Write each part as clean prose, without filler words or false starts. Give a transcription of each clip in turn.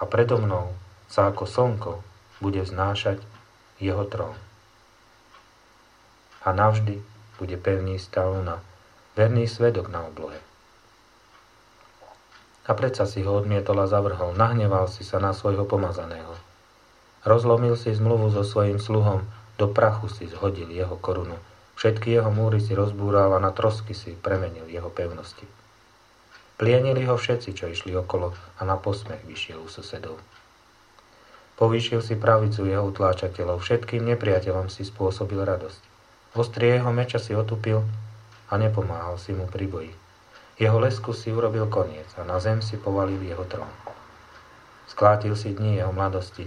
a predo mnou sa ako slnko bude vznášať jeho trón. A navždy bude pevný stav na verný svedok na oblohe. A predsa si ho odmietol a zavrhol, nahneval si sa na svojho pomazaného. Rozlomil si zmluvu so svojím sluhom, do prachu si zhodil jeho korunu, všetky jeho múry si rozbúral a na trosky si premenil jeho pevnosti. Plienili ho všetci, čo išli okolo, a na posmech vyšiel u susedov. Povýšil si pravicu jeho utláčateľov, všetkým nepriateľom si spôsobil radosť. Ostrie jeho meča si otupil a nepomáhal si mu pri boji. Jeho lesku si urobil koniec a na zem si povalil jeho trón. Skrátil si dni jeho mladosti,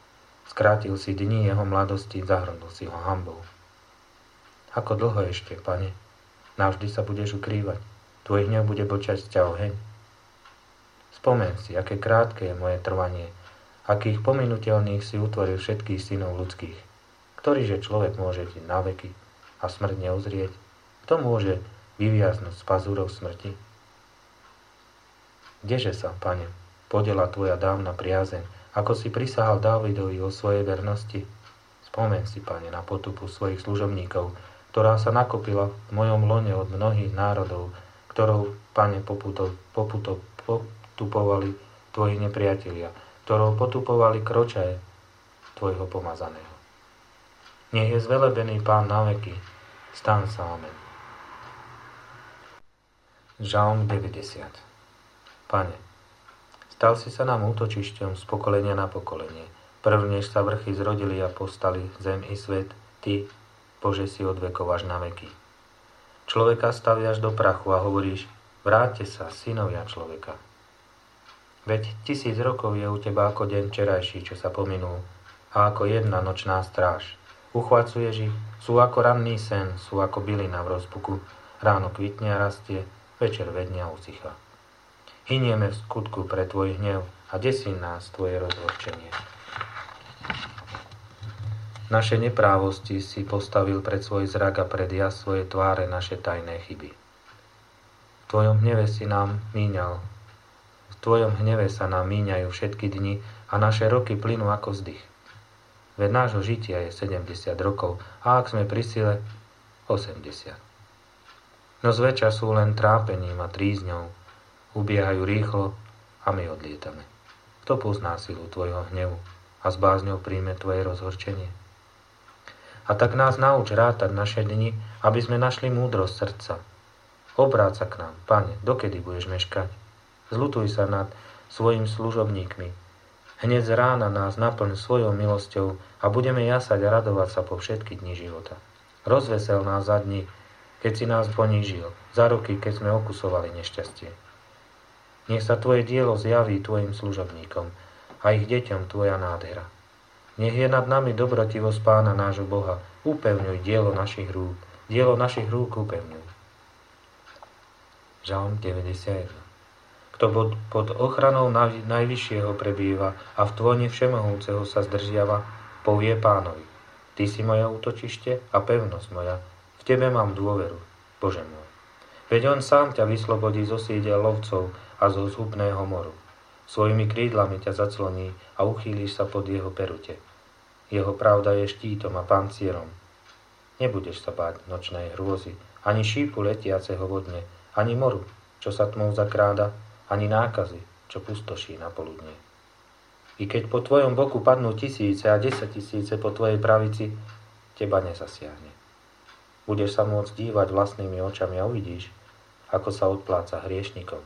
zahrnul si ho hanbou. Ako dlho ešte, Pane? Navždy sa budeš ukrývať. Tvoj hnev bude bočať z ťa oheň. Spomen si, aké krátke je moje trvanie, akých pominuteľných si utvoril všetkých synov ľudských. Ktorýže človek môže žiť na veky a smrť neuzrieť? Kto môže vyviaznuť z pazúrov smrti? Kdeže sa, Pane, podela tvoja dávna priazeň, ako si prisahal Dávidovi o svojej vernosti? Spomen si, Pane, na potupu svojich služobníkov, ktorá sa nakopila v mojom lone od mnohých národov, ktorou, Pane, potupovali tvoji nepriatelia, ktorou potupovali kročaje tvojho pomazaného. Nech je zvelebený Pán na veky, stan sa, amen. Žalm 90. Pane, stal si sa nám útočišťom z pokolenia na pokolenie. Prv, než sa vrchy zrodili a povstali zem i svet, Ty, Bože, si od vekov až na veky. Človeka staviaš do prachu a hovoríš, vráťte sa, synovia človeka. Veď 1000 rokov je u teba ako deň včerajší, čo sa pominul, a ako jedna nočná stráž. Uchvacuješ ich, sú ako ranný sen, sú ako bylina v rozpuku. Ráno kvitne a rastie, večer vedne a usychá. Hynieme v skutku pre tvoj hnev a desí nás tvoje rozhorčenie. Naše neprávosti si postavil pred svoj zrak a pred jas svoje tváre naše tajné chyby. V tvojom hneve sa nám míňajú všetky dni a naše roky plynú ako vzdych. Veď nášho žitia je 70 rokov a ak sme pri sile, 80. No zväčša sú len trápením a trízňou, ubiehajú rýchlo a my odlietame. Kto pozná silu tvojho hnevu a s bázňou príjme tvoje rozhorčenie? A tak nás nauč rátať naše dni, aby sme našli múdrosť srdca. Obráť sa k nám, Pane, dokedy budeš meškať? Zľutuj sa nad svojim služobníkmi. Hneď z rána nás naplň svojou milosťou a budeme jasať a radovať sa po všetky dni života. Rozvesel nás za dni, keď si nás ponížil, za roky, keď sme okusovali nešťastie. Nech sa tvoje dielo zjaví tvojim služobníkom a ich deťom tvoja nádhera. Nech je nad nami dobrotivosť Pána nášho Boha. Upevňuj dielo našich rúk. Dielo našich rúk upevňuj. Žalm 91. Kto pod ochranou Najvyššieho prebýva a v tvoni Všemohúceho sa zdržiava, povie Pánovi. Ty si moje útočište a pevnosť moja. V tebe mám dôveru, Bože môj. Veď on sám ťa vyslobodí zo sídel lovcov a zo zhubného moru. Svojimi krídlami ťa zacloní a uchýliš sa pod jeho perute. Jeho pravda je štítom a pancierom. Nebudeš sa báť nočnej hrôzy, ani šípu letiaceho vodne, ani moru, čo sa tmou zakráda, ani nákazy, čo pustoší na poludne. I keď po tvojom boku padnú 1000 a 10 000 po tvojej pravici, teba nezasiahne. Budeš sa môcť dívať vlastnými očami a uvidíš, ako sa odpláca hriešnikom.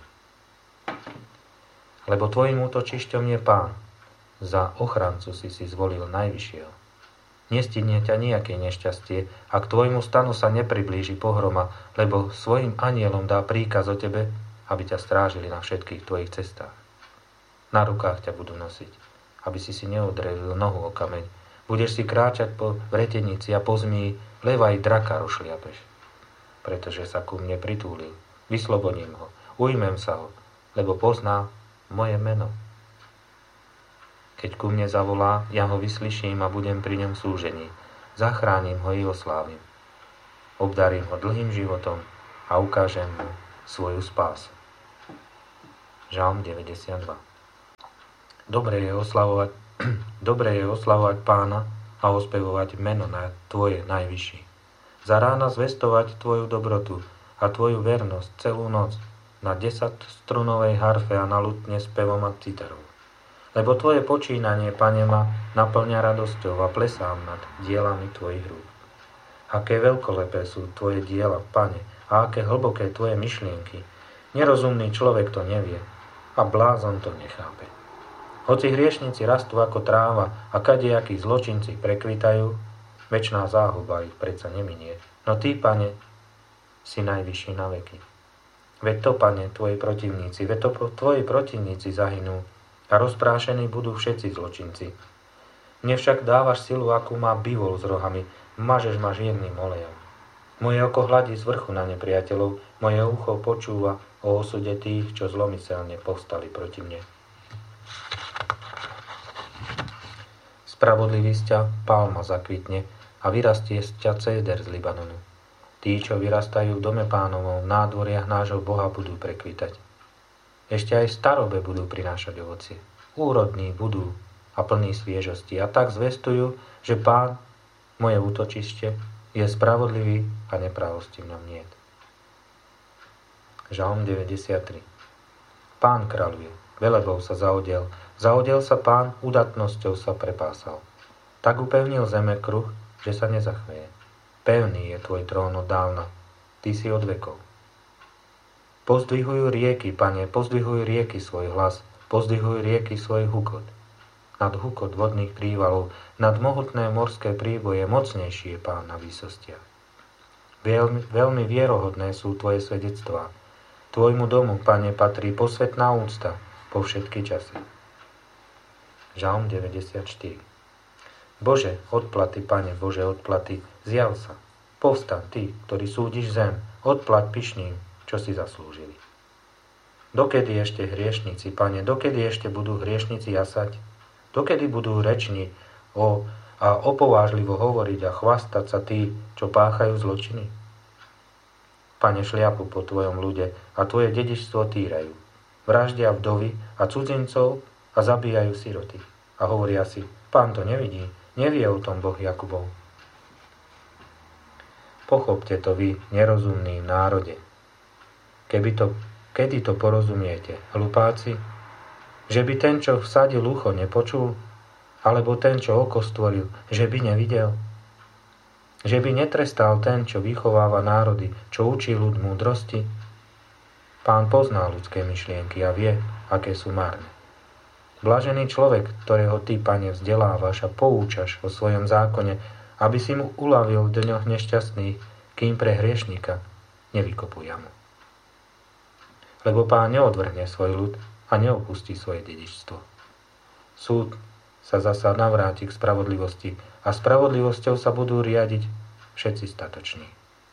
Lebo tvojim útočišťom je Pán. Za ochrancu si zvolil Najvyššieho. Nestihne ťa nejaké nešťastie, ak tvojmu stanu sa nepriblíži pohroma, lebo svojim anielom dá príkaz o tebe, aby ťa strážili na všetkých tvojich cestách. Na rukách ťa budú nosiť, aby si neodrezil nohu o kameň. Budeš si kráčať po vretenici a po zmii, leva i draka rošliapeš. Pretože sa ku mne pritúlil, vyslobodím ho, ujmem sa ho, lebo pozná moje meno. Keď ku mne zavolá, ja ho vyslyším a budem pri ňom slúžení. Zachránim ho i oslávim. Obdarím ho dlhým životom a ukážem mu svoju spásu. Žalm 92. Dobre je oslavovať, dobre je oslavovať Pána a ospevovať meno na Tvoje najvyšší. Za rána zvestovať Tvoju dobrotu a Tvoju vernosť celú noc na 10-strunovej harfe a na lutne spevom a citarou. Lebo Tvoje počínanie, Pane, ma naplňa radosťou a plesám nad dielami Tvojich rúk. Aké veľkolepé sú Tvoje diela, Pane, a aké hlboké Tvoje myšlienky. Nerozumný človek to nevie a blázon to nechápe. Hoci hriešnici rastú ako tráva a kadejakí zločinci prekvitajú, večná záhuba ich predsa neminie. No Ty, Pane, si najvyšší na veky. Veď to, Pane, Tvoji protivníci, veď to Tvoji protivníci zahynú a rozprášení budú všetci zločinci. Mne však dávaš silu, akú má bivol s rohami, mažeš ma žierným olejom. Moje oko hladí z vrchu na nepriateľov, moje ucho počúva o osude tých, čo zlomyselne povstali proti mne. Spravodlivý z ťa palma zakvitne a vyrastie z ťa céder z Libanonu. Tí, čo vyrastajú v dome Pánovom, v nádvoriach nášho Boha budú prekvitať. Ešte aj starobe budú prinášať ovocie. Úrodní budú a plní sviežosti. A tak zvestujú, že Pán, moje útočište, je spravodlivý a nepravosti v ňom niet. Žalm 93. Pán kráľuje, velebou sa zaodiel sa Pán, udatnosťou sa prepásal. Tak upevnil zeme kruh, že sa nezachveje. Pevný je tvoj trón od dávna, ty si od vekov. Pozdvihujú rieky, Pane, pozdvihujú rieky svoj hlas, pozdvihujú rieky svoj hukot. Nad hukot vodných prívalov, nad mohutné morské príboje mocnejší je Pán na výsostiach. Veľmi vierohodné sú tvoje svedectvá. Tvojmu domu, Pane, patrí posvätná úcta po všetky časy. Žalm 94. Bože, odplaty, Pane, Bože, odplaty, zjav sa. Povstaň, Ty, ktorý súdiš zem, odplat pyšným, čo si zaslúžili. Dokedy ešte hriešnici, Pane, dokedy ešte budú hriešnici jasať? Dokedy budú reční a opovážlivo hovoriť a chvastať sa tí, čo páchajú zločiny? Pane, šliapu po Tvojom ľude a Tvoje dedičstvo týrajú. Vraždia vdovy a cudzincov a zabíjajú siroty. A hovoria si, Pán to nevidí, nevie o tom Boh Jakubov. Pochopte to vy, nerozumní v národe. Kedy to porozumiete, hlupáci? Že by ten, čo vsadil ucho, nepočul? Alebo ten, čo oko stvoril, že by nevidel? Že by netrestal ten, čo vychováva národy, čo učí ľud múdrosti? Pán pozná ľudské myšlienky a vie, aké sú márne. Blažený človek, ktorého Ty, Pane, vzdelávaš a poučaš o svojom zákone, aby si mu uľavil v dňoch nešťastných, kým pre hriešnika nevykopuja mu. Lebo Pán neodvrhne svoj ľud a neopustí svoje dedičstvo. Súd sa zasa navráti k spravodlivosti a spravodlivosťou sa budú riadiť všetci statoční.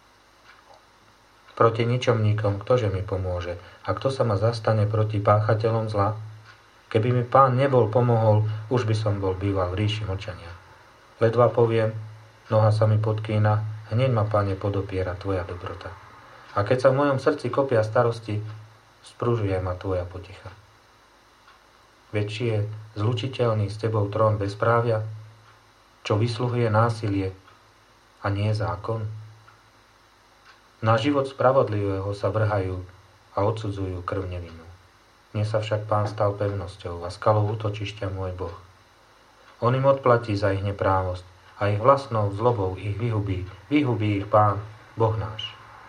Proti ničomníkom, ktože mi pomôže a kto sa ma zastane proti páchateľom zla? Keby mi Pán nebol pomohol, už by som bol býval v ríši mlčania. Ledva poviem, noha sa mi podkýna, hneď ma, Pane, podopiera Tvoja dobrota. A keď sa v mojom srdci kopia starosti, spružuje ma Tvoja poticha. Veď či je zlučiteľný s Tebou trón bezprávia, čo vysluhuje násilie a nie zákon? Na život spravodlivého sa vrhajú a odsudzujú krv nevinnú. Mne sa však Pán stal pevnosťou a skalou útočišťa môj Boh. On im odplatí za ich neprávosť a ich vlastnou zlobou ich vyhubí. Vyhubí ich Pán, Boh náš.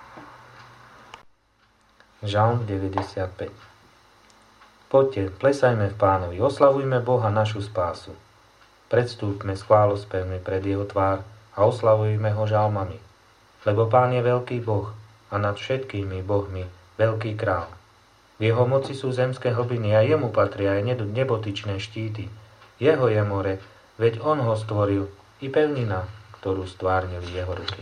Žalm 95. Poďte, plesajme v Pánovi, oslavujme Boha našu spásu. Predstúpme s chválospevmi pred jeho tvár a oslavujme ho žalmami. Lebo Pán je veľký Boh a nad všetkými bohmi veľký král. V jeho moci sú zemské hlbiny a jemu patria aj nebotyčné štíty. Jeho je more, veď on ho stvoril, i pevnina, ktorú stvárnili jeho ruky.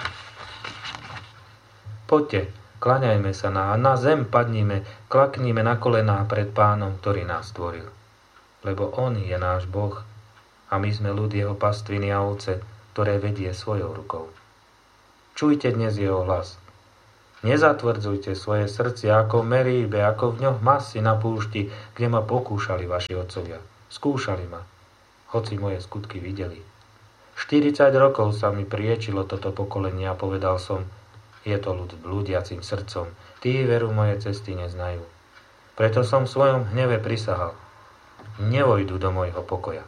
Poďte, klaňajme sa na zem padnime, klaknime na kolená pred Pánom, ktorý nás stvoril. Lebo on je náš Boh a my sme ľud jeho pastviny a ovce, ktoré vedie svojou rukou. Čujte dnes jeho hlas. Nezatvrdzujte svoje srdcia ako v Meríbe, ako v dňoch Masy na púšti, kde ma pokúšali vaši otcovia. Skúšali ma, hoci moje skutky videli. 40 rokov sa mi priečilo toto pokolenie a povedal som, je to ľud blúdiacim srdcom, tí veru moje cesty neznajú. Preto som v svojom hneve prisahal, nevojdu do môjho pokoja.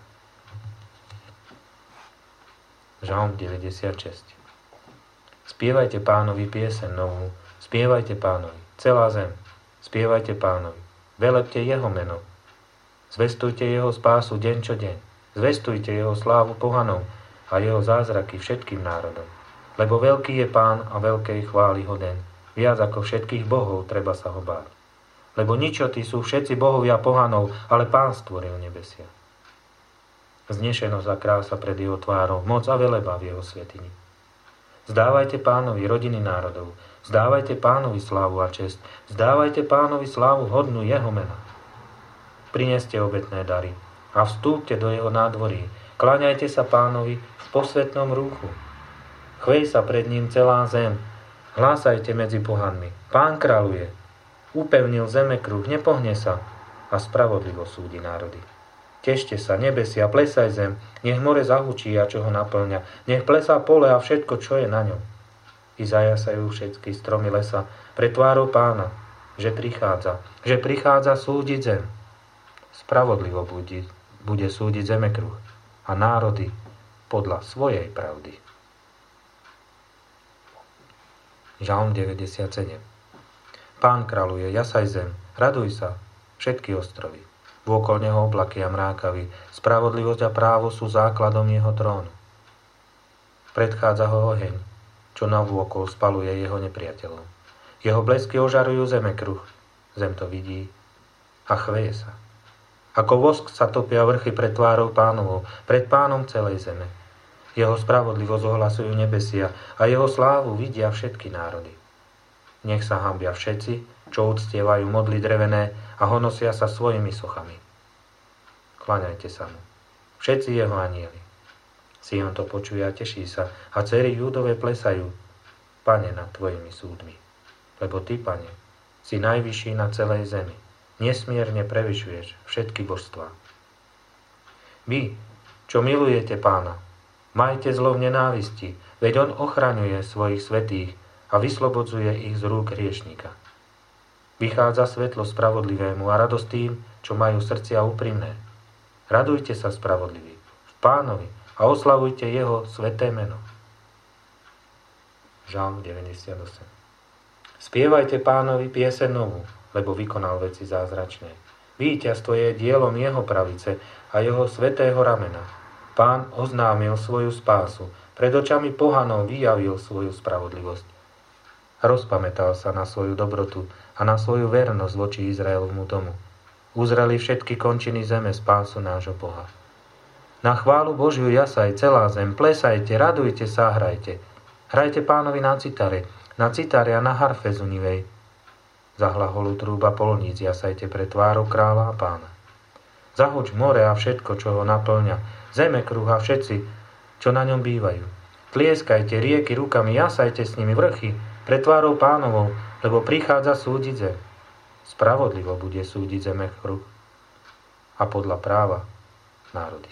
Žalm 96. Spievajte Pánovi pieseň novú, spievajte Pánovi, celá zem, spievajte Pánovi, velepte jeho meno, zvestujte jeho spásu deň čo deň, zvestujte jeho slávu pohanom a jeho zázraky všetkým národom. Lebo veľký je Pán a veľkej chvály hoden, viac ako všetkých bohov treba sa ho báť. Lebo ničotí sú všetci bohovia pohanov, ale Pán stvoril nebesia. Vznešenosť a krása pred jeho tvárou, moc a veleba v jeho svätyni. Vzdávajte Pánovi rodiny národov, vzdávajte Pánovi slávu a česť, vzdávajte Pánovi slávu hodnú jeho mena. Prineste obetné dary a vstúpte do jeho nádvorí, kláňajte sa Pánovi v posvätnom rúchu. Chvej sa pred ním celá zem, hlásajte medzi pohanmi. Pán kráľuje, upevnil zemekruh, nepohne sa a spravodlivo súdi národy. Tešte sa, nebesia, plesaj zem, nech more zahučí a čo ho naplňa, nech plesá pole a všetko, čo je na ňom. I zajasajú všetky stromy lesa pred tvárou Pána, že prichádza súdiť zem. Spravodlivo bude súdiť zemekruh a národy podľa svojej pravdy. Žalm 97. Pán kráľuje, jasaj zem, raduj sa, všetky ostrovy. Vôkol neho oblaky a mrákavy, spravodlivosť a právo sú základom jeho trónu. Predchádza ho oheň, čo navôkol spaluje jeho nepriateľov. Jeho blesky ožarujú zemekruh, zem to vidí a chveje sa. Ako vosk sa topia vrchy pred tvárou Pánovou, pred Pánom celej zeme. Jeho spravodlivosť ohlasujú nebesia a jeho slávu vidia všetky národy. Nech sa hanbia všetci, čo uctievajú modly drevené a honosia sa svojimi sochami. Kláňajte sa mu. Všetci jeho anjeli. Sion to počuje a teší sa a dcery Júdove plesajú, Pane, nad tvojimi súdmi. Lebo ty, Pane, si najvyšší na celej zemi. Nesmierne prevyšuješ všetky božstvá. Vy, čo milujete Pána, majte zlo v nenávisti, veď on ochraňuje svojich svätých a vyslobodzuje ich z rúk hriešnika. Vychádza svetlo spravodlivému a radosť tým, čo majú srdcia úprimné. Radujte sa, spravodliví, v Pánovi a oslavujte jeho sväté meno. Žalm 98. Spievajte Pánovi pieseň novú, lebo vykonal veci zázračné. Víťazstvo je dielom jeho pravice a jeho svätého ramena. Pán oznámil svoju spásu, pred očami pohanov vyjavil svoju spravodlivosť. Rozpamätal sa na svoju dobrotu a na svoju vernosť voči Izraelovmu domu. Uzreli všetky končiny zeme spásu nášho Boha. Na chválu Božiu jasaj celá zem, plesajte, radujte sa, hrajte. Hrajte Pánovi na citare a na harfe zunivej. Za hlaholu trúba polníc jasajte pred tvárou kráľa a Pána. Zahuč more a všetko, čo ho naplňa, zeme kruh a všetci, čo na ňom bývajú. Tlieskajte rieky rukami, jasajte s nimi vrchy, pred tvárou Pánovou, lebo prichádza súdiť zem. Spravodlivo bude súdiť zeme kruh a podľa práva národy.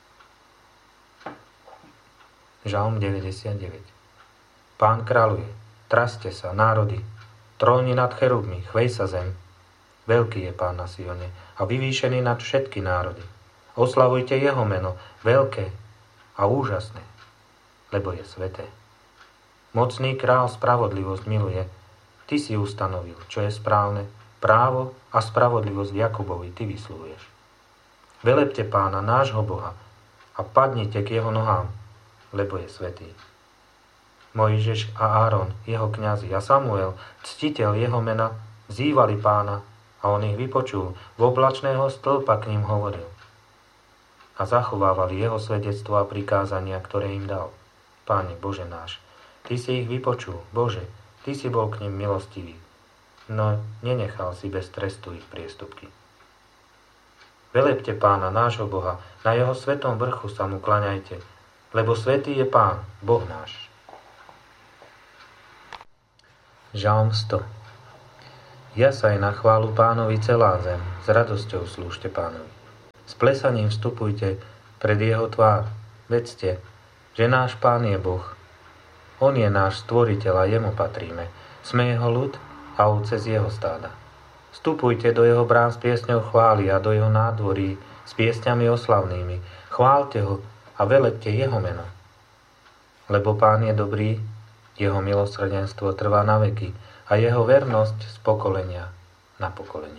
Žalm 99. Pán kráľuje, traste sa, národy, tróni nad cherubmi, chvej sa zem. Veľký je Pán na Sione a vyvýšený nad všetky národy. Oslavujte jeho meno, veľké a úžasné, lebo je sväté. Mocný král spravodlivosť miluje, ty si ustanovil, čo je správne, právo a spravodlivosť v Jakubovi ty vysluhuješ. Velepte Pána, nášho Boha, a padnite k jeho nohám, lebo je svätý. Mojžiš a Áron, jeho kňazi, a Samuel, ctiteľ jeho mena, vzývali Pána a on ich vypočul, v oblačného stĺpa k ním hovoril. A zachovávali jeho svedectvo a prikázania, ktoré im dal. Páne Bože náš, ty si ich vypočul, Bože, ty si bol k nim milostivý, no nenechal si bez trestu ich priestupky. Velepte Pána, nášho Boha, na jeho svetom vrchu sa mu klaňajte, lebo svätý je Pán, Boh náš. Žalm 100. Jasaj na chválu Pánovi celá zem, s radosťou slúžte Pánovi. S plesaním vstupujte pred jeho tvár, vedzte, že náš Pán je Boh. On je náš stvoriteľ a jemu patríme. Sme jeho ľud a ovce z jeho stáda. Vstupujte do jeho brán s piesňou chvály a do jeho nádvorí s piesňami oslavnými. Chválte ho a velepte jeho meno. Lebo Pán je dobrý, jeho milosrdenstvo trvá na veky a jeho vernosť z pokolenia na pokolenie.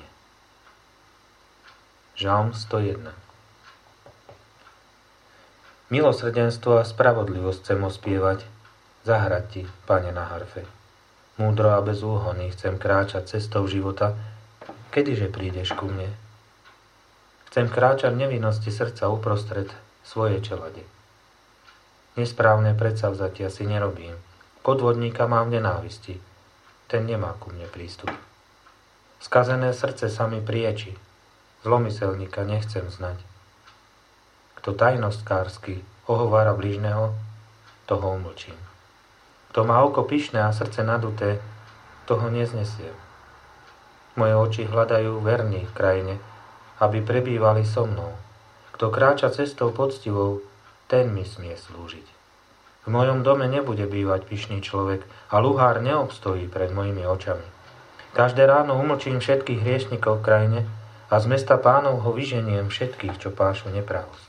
Žalm 101. Milosrdenstvo a spravodlivosť chcem ospievať, zahrať ti, Pane, na harfe. Múdro a bez úhony chcem kráčať cestou života, kedyže prídeš ku mne. Chcem kráčať v nevinnosti srdca uprostred svojej čelade. Nesprávne predsavzatia si nerobím. Podvodníka mám v nenávisti. Ten nemá ku mne prístup. Skazené srdce sa mi prieči. Zlomyselníka nechcem znať. Kto tajnostkársky ohovára blížneho, toho umlčím. Kto má oko pyšné a srdce naduté, toho neznesiem. Moje oči hľadajú verných v krajine, aby prebývali so mnou. Kto kráča cestou poctivou, ten mi smie slúžiť. V mojom dome nebude bývať pyšný človek a luhár neobstojí pred mojimi očami. Každé ráno umlčím všetkých hriešnikov v krajine a z mesta Pánovho vyženiem všetkých, čo pášu nepravosť.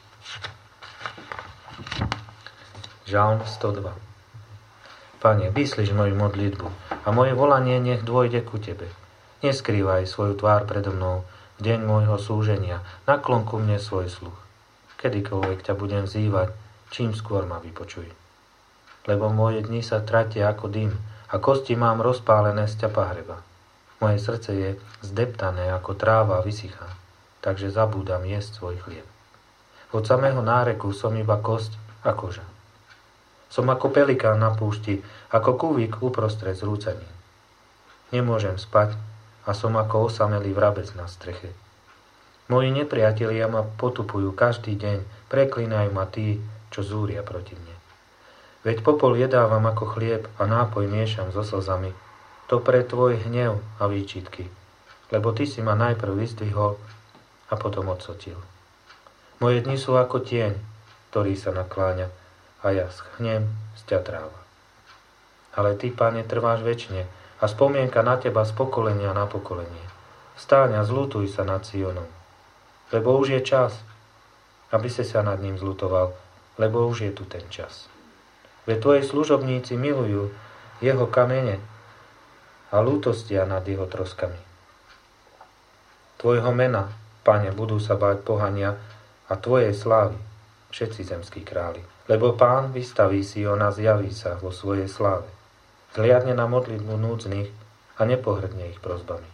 Žalm 102. Pane, vyslíš moju modlitbu a moje volanie nech dôjde ku Tebe. Neskrývaj svoju tvár predo mnou v deň môjho súženia, naklon ku mne svoj sluch. Kedykoľvek ťa budem vzývať, čím skôr ma vypočuj. Lebo moje dni sa tratia ako dym a kosti mám rozpálené z ťapa hreba. Moje srdce je zdeptané ako tráva a vysychá, takže zabúdam jesť svoj chlieb. Od samého náreku som iba kosť a koža. Som ako pelikán na púšti, ako kúvik uprostred zrúcaní. Nemôžem spať a som ako osamelý vrabec na streche. Moji nepriatelia ma potupujú každý deň, preklínajú ma tí, čo zúria proti mne. Veď popol jedávam ako chlieb a nápoj miešam so slzami. To pre tvoj hnev a výčitky, lebo ty si ma najprv vyzdvihol a potom odsotil. Moje dni sú ako tieň, ktorý sa nakláňa a ja schnem z ťa tráva. Ale ty, Pane, trváš večne a spomienka na teba z pokolenia na pokolenie. Vstáň a zľutuj sa nad Sionom, lebo už je čas, aby si sa nad ním zľutoval, lebo už je tu ten čas. Veď tvoji služobníci milujú jeho kamene a lútostia nad jeho troskami. Tvojho mena, Pane, budú sa báť pohania a tvojej slávy všetci zemskí králi. Lebo Pán vystaví Sion a zjaví sa vo svojej sláve. Zliadne na modlitbu núdznych a nepohrdne ich prosbami.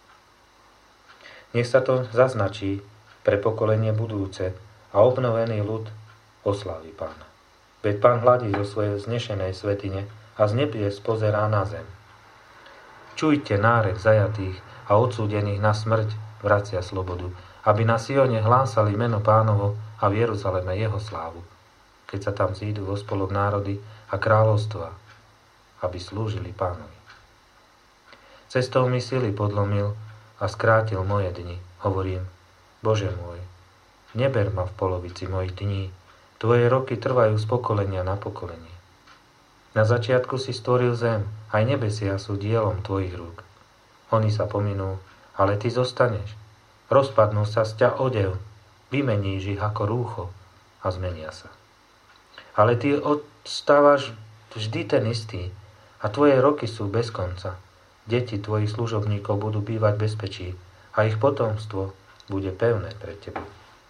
Nech sa to zaznačí pre pokolenie budúce a obnovený ľud oslávi Pána. Veď Pán hladí zo svojej vznešenej svätyne a z nebies pozerá na zem. Čujte nárek zajatých a odsúdených na smrť vracia slobodu, aby na Sione hlásali meno Pánovo a v Jeruzaleme jeho slávu, keď sa tam zídu vo spolok národy a kráľovstva, aby slúžili Pánovi. Cestou mi sily podlomil a skrátil moje dni. Hovorím, Bože môj, neber ma v polovici mojich dní, tvoje roky trvajú z pokolenia na pokolenie. Na začiatku si stvoril zem, aj nebesia sú dielom tvojich rúk. Oni sa pominú, ale ty zostaneš. Rozpadnú sa z ťa odev, vymeníš ich ako rúcho a zmenia sa. Ale ty odstávaš vždy ten istý a tvoje roky sú bez konca. Deti tvojich služobníkov budú bývať v bezpečí a ich potomstvo bude pevné pred tebou.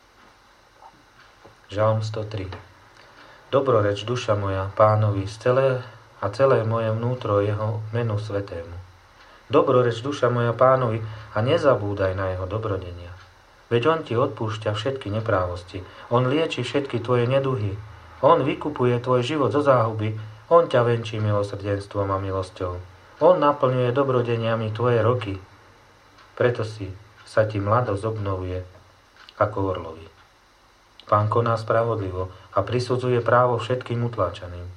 Žalm 103. Dobroreč duša moja Pánovi a celé moje vnútro jeho menu svetému. Dobroreč duša moja Pánovi a nezabúdaj na jeho dobrodenia. Veď on ti odpúšťa všetky neprávosti. On lieči všetky tvoje neduhy. On vykupuje tvoj život zo záhuby. On ťa venčí milosrdenstvom a milosťou. On naplňuje dobrodeniami tvoje roky. Preto sa ti mladosť obnovuje ako orlovi. Pán koná spravodlivo a prisudzuje právo všetkým utláčaným.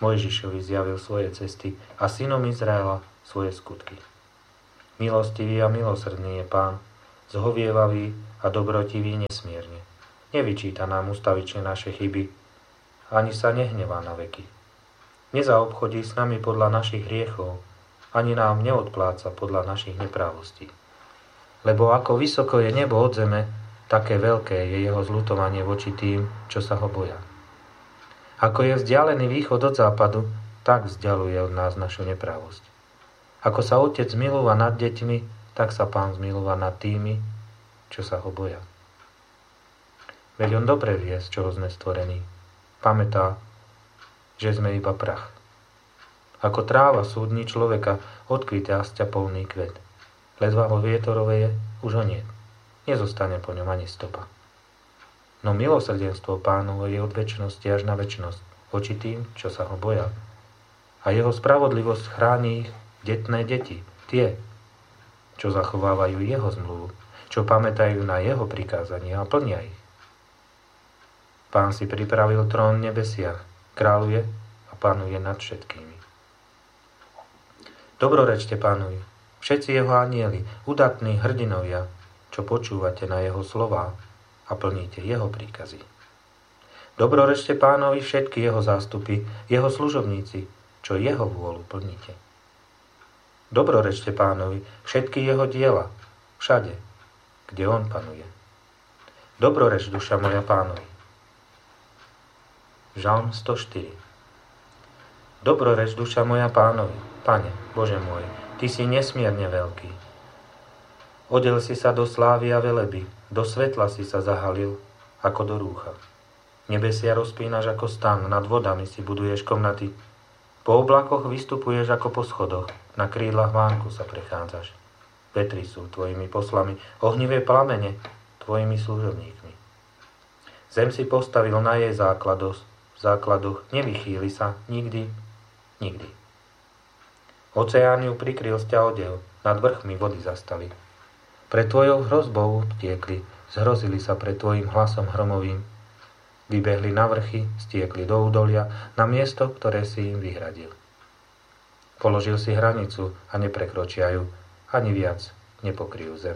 Mojžišovi zjavil svoje cesty a synom Izraela svoje skutky. Milostivý a milosrdný je Pán, zhovievavý a dobrotivý nesmierne. Nevyčíta nám ustavične naše chyby, ani sa nehnevá na veky. Nezaobchodí s nami podľa našich hriechov, ani nám neodpláca podľa našich neprávostí. Lebo ako vysoko je nebo od zeme, také veľké je jeho zľutovanie voči tým, čo sa ho boja. Ako je vzdialený východ od západu, tak vzdialuje od nás našu neprávosť. Ako sa otec zmilúva nad deťmi, tak sa Pán zmilúva nad tými, čo sa ho boja. Veď on dobre vie, z čoho sme stvorení. Pamätá, že sme iba prach. Ako tráva súdni človeka, odkvitá sťapovný kvet. Ledva ho vietor veje, už ho nie. Nezostane po ňom ani stopa. No milosrdenstvo Pánovo je od večnosti až na večnosť voči tým, čo sa ho boja. A jeho spravodlivosť chráni ich detné deti, tie, čo zachovávajú jeho zmluvu, čo pamätajú na jeho prikázania a plnia ich. Pán si pripravil trón v nebesiach, kráľuje a panuje nad všetkými. Dobrorečte Pánovi, všetci jeho anjeli, udatní hrdinovia, čo počúvate na jeho slová a plníte jeho príkazy. Dobrorečte Pánovi všetky jeho zástupy, jeho služobníci, čo jeho vôľu plníte. Dobrorečte Pánovi všetky jeho diela, všade, kde on panuje. Dobroreč, duša moja Pánovi. Žalm 104. Dobroreč, duša moja Pánovi, Pane, Bože môj, Ty si nesmierne veľký. Odel si sa do slávy a veleby, do svetla si sa zahalil, ako do rúcha. Nebesia rozpínaš ako stan, nad vodami si buduješ komnaty. Po oblakoch vystupuješ ako po schodoch, na krídlach vánku sa prechádzaš. Vetry sú tvojimi poslami, ohnivé plamene tvojimi služobníkmi. Zem si postavil na jej základoch, nevychýli sa nikdy, nikdy. Oceán ju prikryl z ťa odev, nad vrchmi vody zastali. Pred tvojou hrozbou tiekli, zhrozili sa pred tvojim hlasom hromovým. Vybehli na vrchy, stiekli do údolia, na miesto, ktoré si im vyhradil. Položil si hranicu a neprekročia ju, ani viac nepokryjú zem.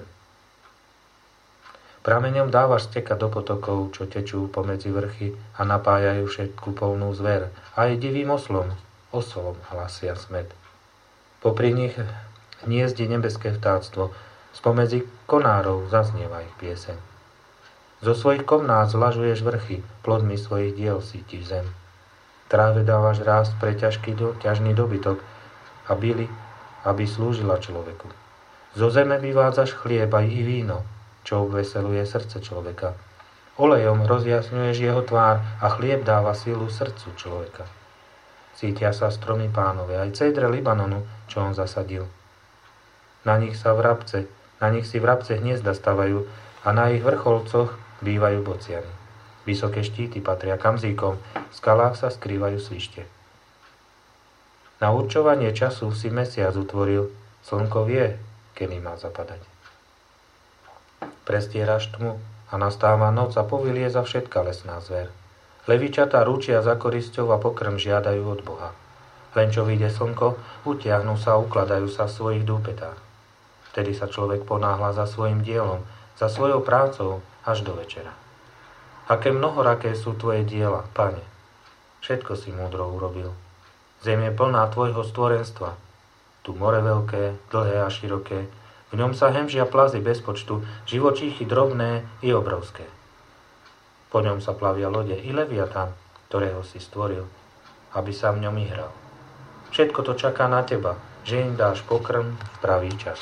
Prameňom dávaš stekať do potokov, čo tečú pomedzi vrchy a napájajú všetku polnú zver, a aj divým osolom hlasia smet. Popri nich hniezdi nebeské vtáctvo, spomedzi konárov zaznieva ich pieseň. Zo svojich komnát zlažuješ vrchy, plodmi svojich diel sítiš zem. Tráve dávaš rásť pre ťažný dobytok a byli, aby slúžila človeku. Zo zeme vyvádzaš chlieb aj i víno, čo obveseluje srdce človeka. Olejom rozjasňuješ jeho tvár a chlieb dáva silu srdcu človeka. Cítia sa stromy Pánove, aj cédre Libanonu, čo on zasadil. Na nich si vrabce hniezda stavajú a na ich vrcholcoch bývajú bociany. Vysoké štíty patria kamzíkom, v skalách sa skrývajú svište. Na určovanie času si mesiac utvoril, slnko vie, kedy má zapadať. Prestieraš tmu a nastáva noc a povilie za všetka lesná zver. Levičatá ručia za korisťou a pokrm žiadajú od Boha. Len čo vyjde slnko, utiahnu sa a ukladajú sa v svojich dúpetách. Vtedy sa človek ponáhla za svojim dielom, za svojou prácou až do večera. Aké mnohoraké sú tvoje diela, Pane. Všetko si múdro urobil. Zem je plná tvojho stvorenstva. Tu more veľké, dlhé a široké. V ňom sa hemžia plazy bez počtu, živočíchy drobné i obrovské. Po ňom sa plavia lode i Leviatán, ktorého si stvoril, aby sa v ňom ihral. Všetko to čaká na teba, že im dáš pokrm v pravý čas.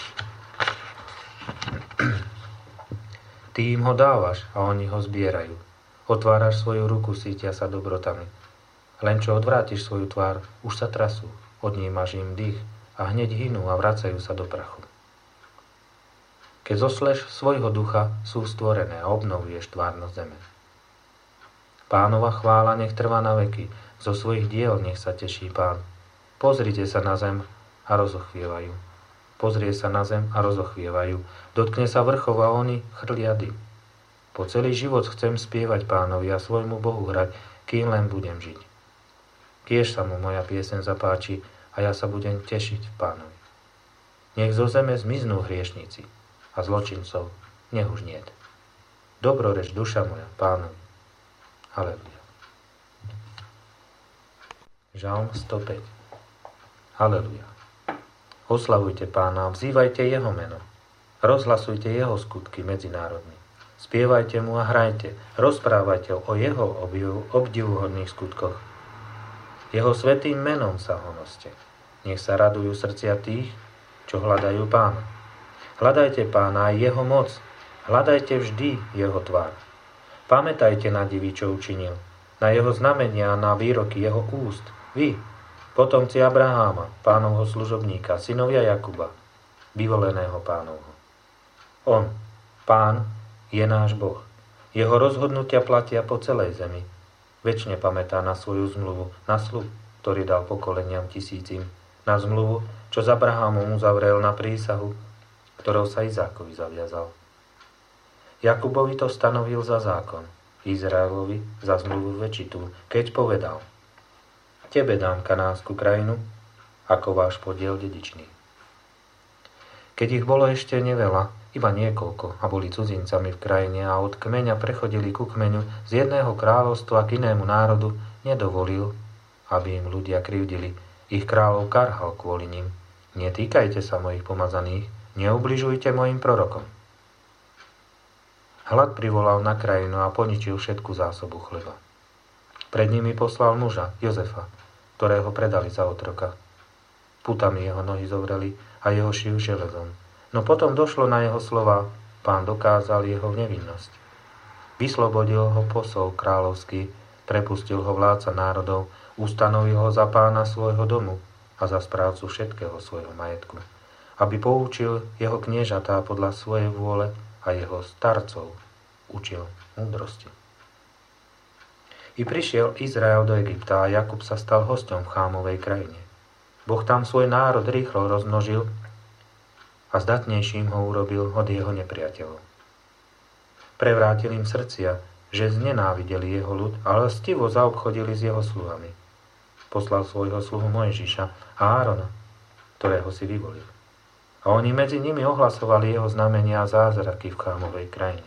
Ty im ho dávaš a oni ho zbierajú. Otváraš svoju ruku, sítia sa dobrotami. Len čo odvrátiš svoju tvár, už sa trasú, odnímaš im dých a hneď hynú a vracajú sa do prachu. Keď zosleš svojho ducha, sú stvorené a obnovuješ tvárnosť zeme. Pánova chvála nech trvá na veky, zo svojich diel nech sa teší Pán. Pozrite sa na zem a rozochvievajú. Pozrie sa na zem a rozochvievajú. Dotkne sa vrchov a oni chrlia dym. Po celý život chcem spievať Pánovi a svojmu Bohu hrať, kým len budem žiť. Kiež sa mu moja pieseň zapáči a ja sa budem tešiť v Pánovi. Nech zo zeme zmiznú hriešníci a zločincov nech už niet. Dobroreč duša moja Pánovi. Halelujá. Žalm 105. Halelujá. Oslavujte Pána, vzývajte jeho meno. Rozhlasujte jeho skutky medzi národmi. Spievajte mu a hrajte, rozprávajte o jeho obdivuhodných skutkoch. Jeho svätým menom sa honoste. Nech sa radujú srdcia tých, čo hľadajú Pána. Hľadajte Pána aj jeho moc, hľadajte vždy jeho tvár. Pamätajte na divy, čo učinil, na jeho znamenia a na výroky jeho úst. Vy, potomci Abraháma, Pánovho služobníka, synovia Jakuba, vyvoleného Pánovho. On, Pán, je náš Boh. Jeho rozhodnutia platia po celej zemi. Večne pamätá na svoju zmluvu, na sľub, ktorý dal pokoleniam tisícim, na zmluvu, čo s Abrahámom uzavrel na prísahu, ktorou sa Izákovi zaviazal. Jakubovi to stanovil za zákon, Izraelovi za zmluvu večitú, keď povedal: Tebe dám kanánsku krajinu, ako váš podiel dedičný. Keď ich bolo ešte neveľa, iba niekoľko, a boli cudzincami v krajine a od kmeňa prechodili ku kmeňu z jedného kráľovstva k inému národu, nedovolil, aby im ľudia krivdili. Ich kráľov karhal kvôli nim. Netýkajte sa mojich pomazaných, neubližujte mojim prorokom. Hlad privolal na krajinu a poničil všetku zásobu chleba. Pred nimi poslal muža, Jozefa, ktorého predali za otroka. Putami jeho nohy zovreli a jeho šiju železom. No potom došlo na jeho slova, Pán dokázal jeho nevinnosť. Vyslobodil ho posol kráľovský, prepustil ho vládca národov, ustanovil ho za pána svojho domu a za správcu všetkého svojho majetku, aby poučil jeho kniežatá podľa svojej vôle a jeho starcov učil múdrosti. I prišiel Izrael do Egypta a Jakub sa stal hosťom v Chámovej krajine. Boh tam svoj národ rýchlo rozmnožil a zdatnejším ho urobil od jeho nepriateľov. Prevrátil im srdcia, že znenávideli jeho ľud, ale stivo zaobchodili s jeho sluhami. Poslal svojho sluhu Mojžiša a Árona, ktorého si vyvolil. A oni medzi nimi ohlasovali jeho znamenia a zázraky v Chámovej krajine.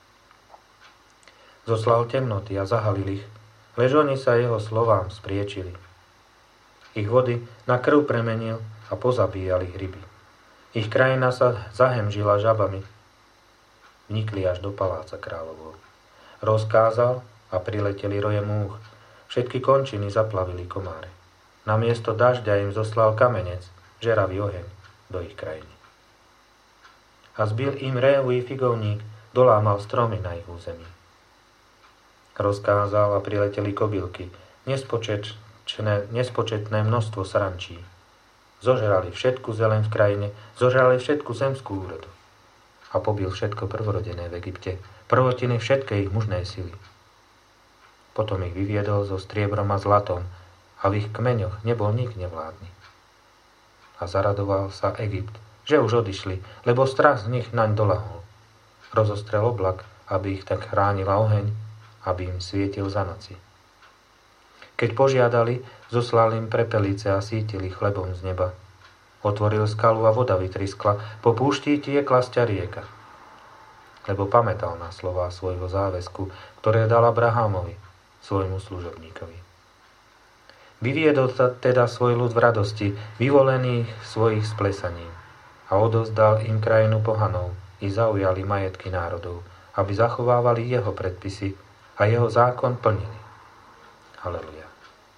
Zoslal temnoty a zahalil ich, lež oni sa jeho slovám spriečili. Ich vody na krv premenil a pozabíjali ryby. Ich krajina sa zahemžila žabami. Vnikli až do paláca kráľovho. Rozkázal a prileteli roje múch. Všetky končiny zaplavili komáre. Namiesto dažďa im zoslal kamenec, žeravý oheň, do ich krajiny. A zbil im révový figovník, dolámal stromy na ich území. Rozkázal a prileteli kobylky, nespočetné množstvo srančí. Zožrali všetku zeleň v krajine, zožrali všetku zemskú úrodu. A pobil všetko prvorodené v Egypte, prvotiny všetkej ich mužnej sily. Potom ich vyviedol so striebrom a zlatom a v ich kmeňoch nebol nik nevládny. A zaradoval sa Egypt, že už odišli, lebo strach z nich naň dolahol. Rozostrel oblak, aby ich tak chránila oheň, aby im svietil za noci. Keď požiadali, zoslal im prepelice a sítili chlebom z neba. Otvoril skalu a voda vytriskla, po púšti tiekla sťa rieka. Lebo pamätal na slová svojho záväzku, ktoré dal Abrahámovi, svojmu služobníkovi. Vyviedol teda svoj ľud v radosti, vyvolených svojich splesaním a odovzdal im krajinu pohanov i zaujali majetky národov, aby zachovávali jeho predpisy a jeho zákon plnili. Halelujá.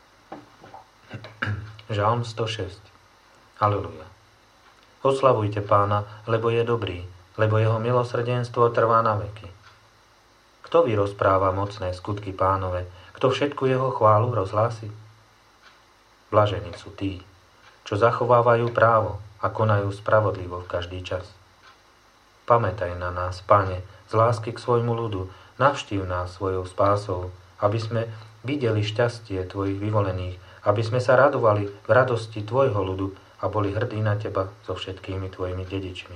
Žalm 106. Halelujá. Oslavujte Pána, lebo je dobrý, lebo jeho milosrdenstvo trvá na veky. Kto vyrozpráva mocné skutky Pánove, kto všetku jeho chválu rozhlási? Blažení sú tí, čo zachovávajú právo a konajú spravodlivo v každý čas. Pamätaj na nás, Pane, z lásky k svojmu ľudu, navštív nás svojou spásou, aby sme videli šťastie tvojich vyvolených, aby sme sa radovali v radosti tvojho ľudu a boli hrdí na teba so všetkými tvojimi dedičmi.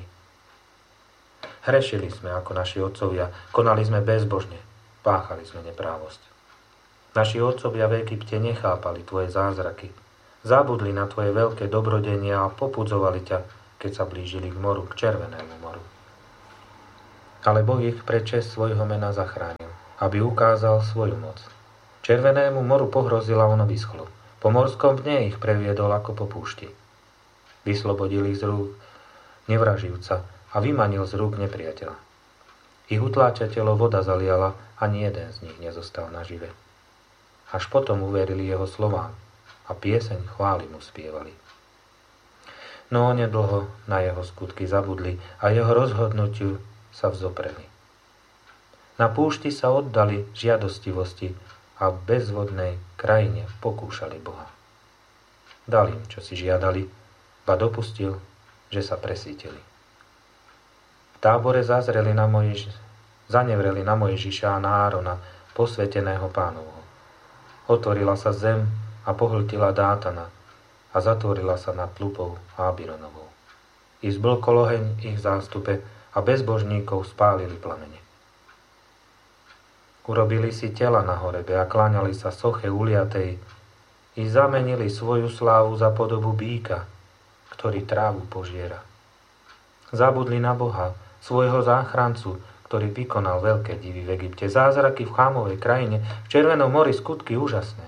Hrešili sme ako naši otcovia, konali sme bezbožne, páchali sme neprávosť. Naši otcovia v Egypte nechápali tvoje zázraky. Zabudli na tvoje veľké dobrodenia a popudzovali ťa, keď sa blížili k moru, k Červenému moru. Ale Boh ich pre česť svojho mena zachránil, aby ukázal svoju moc. Červenému moru pohrozil a ono vyschlo. Po morskom dne ich previedol ako po púšti. Vyslobodil ich z rúk nevraživca a vymanil z rúk nepriateľa. Ich utláčateľov voda zaliala, ani jeden z nich nezostal nažive. Až potom uverili jeho slovám a pieseň chvály mu spievali. No onedlho na jeho skutky zabudli a jeho rozhodnutiu sa vzopreli. Na púšti sa oddali žiadostivosti a v bezvodnej krajine pokúšali Boha. Dal im, čo si žiadali, ba dopustil, že sa presítili. V tábore zanevreli na Mojžiša a na Árona, posveteného Pánovho. Otvorila sa zem a pohltila Dátana a zatvorila sa nad Tlupou a Abironovou. I zblkol oheň ich zástupe a bezbožníkov spálili plamene. Urobili si tela na horebe a kláňali sa soche uliatej i zamenili svoju slávu za podobu býka, ktorý trávu požiera. Zabudli na Boha, svojho záchrancu, ktorý vykonal veľké divy v Egypte, zázraky v Chámovej krajine, v Červenom mori skutky úžasné.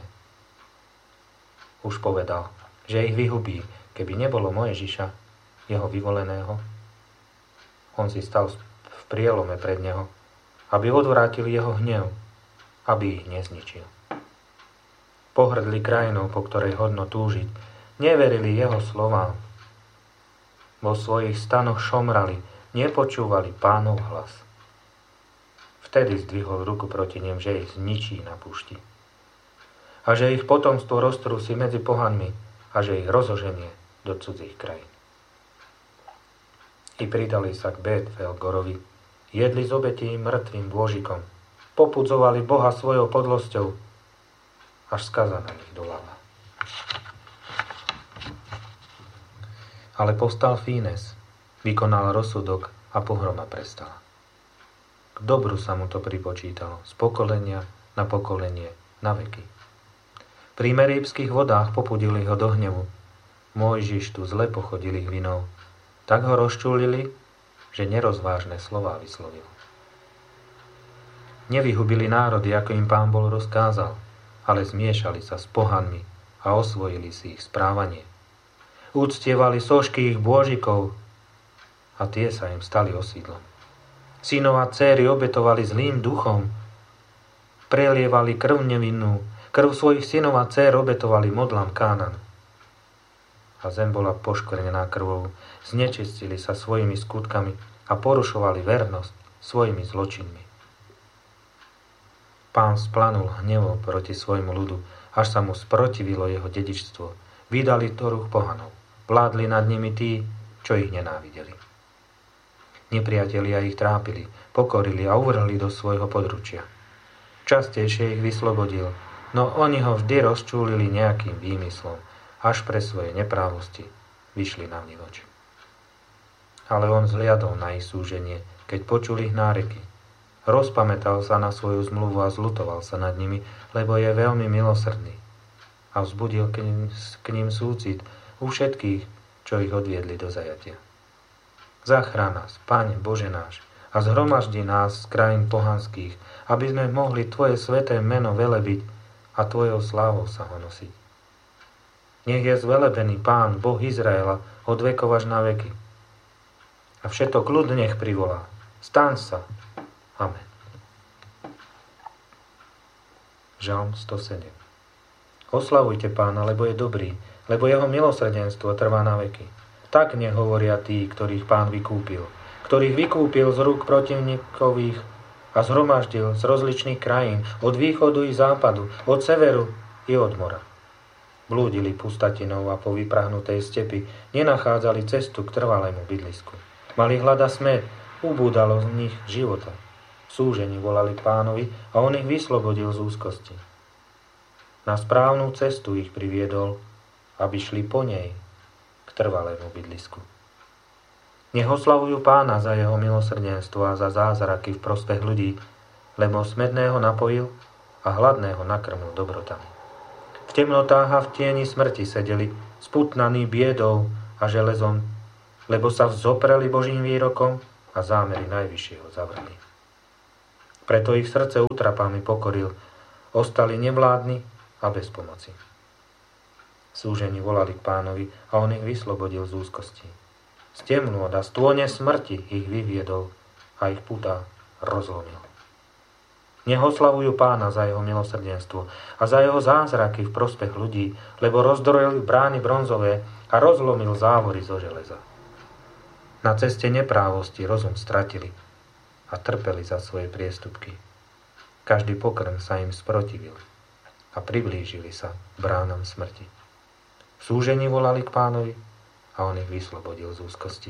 Už povedal, že ich vyhubí, keby nebolo Mojžiša, jeho vyvoleného. On si stal v prielome pred neho, aby odvrátil jeho hnev, aby ich nezničil. Pohrdli krajinou, po ktorej hodno túžiť, neverili jeho slovám. Vo svojich stanoch šomrali, nepočúvali Pánov hlas. Vtedy zdvihol ruku proti nim, že ich zničí na púšti. A že ich potomstvo roztrúsi medzi pohanmi a že ich rozoženie do cudzích krajín. I pridali sa k Bet-Felgorovi, jedli z obetí mŕtvým bôžikom, popudzovali Boha svojou podlosťou, až skaza na nich dolala. Ale povstal Fínes, vykonal rozsudok a pohroma prestala. K dobru sa mu to pripočítalo, z pokolenia na pokolenie, na veky. Pri Meríbskych vodách popudili ho do hnevu. Mojžiš tu zle pochodil ich vinou. Tak ho rozčúlili, že nerozvážne slová vyslovil. Nevyhubili národy, ako im Pán bol rozkázal, ale zmiešali sa s pohanmi a osvojili si ich správanie. Úctievali sošky ich bôžikov a tie sa im stali osídlom. Synov a dcéry obetovali zlým duchom, prelievali krv nevinnú, krv svojich synov a dcér obetovali modlám Kánanu. A zem bola poškvrnená krvou, znečistili sa svojimi skutkami a porušovali vernosť svojimi zločinmi. Pán splanul hnevom proti svojmu ľudu, až sa mu sprotivilo jeho dedičstvo. Vydali do rúk pohanov, vládli nad nimi tí, čo ich nenávideli. Nepriatelia ich trápili, pokorili a uvrhli do svojho područia. Častejšie ich vyslobodil, no oni ho vždy rozčúlili nejakým výmyslom, až pre svoje neprávosti vyšli na vnívoč. Ale on zliadol na ich súženie, keď počul ich náreky. Rozpamätal sa na svoju zmluvu a zľutoval sa nad nimi, lebo je veľmi milosrdný. A vzbudil k ním súcit u všetkých, čo ich odviedli do zajatia. Zachrán nás, Pane Bože náš, a zhromaždi nás z krajín pohanských, aby sme mohli Tvoje sväté meno velebiť a Tvojou slávou sa ho nosiť. Nech je zvelebený Pán, Boh Izraela, od vekov až na veky. A všetok ľud nech privolá. Staň sa. Amen. Žalm 107. Oslavujte Pána, lebo je dobrý, lebo jeho milosrdenstvo trvá na veky. Tak nech hovoria tí, ktorých Pán vykúpil, ktorých vykúpil z rúk protivníkových a zhromaždil z rozličných krajín, od východu i západu, od severu i od mora. Blúdili pustatinou a po vyprahnutej stepi nenachádzali cestu k trvalému bydlisku. Mali hlad a smäd, ubúdalo z nich života. Súžení volali k Pánovi a on ich vyslobodil z úzkosti. Na správnu cestu ich priviedol, aby šli po nej k trvalému bydlisku. Nech oslavujú Pána za jeho milosrdenstvo a za zázraky v prospech ľudí, lebo smedného napojil a hladného nakrmil dobrotami. V temnotách a v tieni smrti sedeli, sputnaní biedou a železom, lebo sa vzopreli Božím výrokom a zámery Najvyššieho zavreli. Preto ich srdce útrapami pokoril, ostali nevládni a bez pomoci. Súžení volali k Pánovi a on ich vyslobodil z úzkosti. Z temnôt a z tône smrti ich vyviedol a ich putá rozlomil. Nech oslavujú Pána za jeho milosrdenstvo a za jeho zázraky v prospech ľudí, lebo rozdrojil brány bronzové a rozlomil závory zo železa. Na ceste neprávosti rozum stratili a trpeli za svoje priestupky. Každý pokrm sa im sprotivil a priblížili sa bránam smrti. V súžení volali k Pánovi a on ich vyslobodil z úzkosti.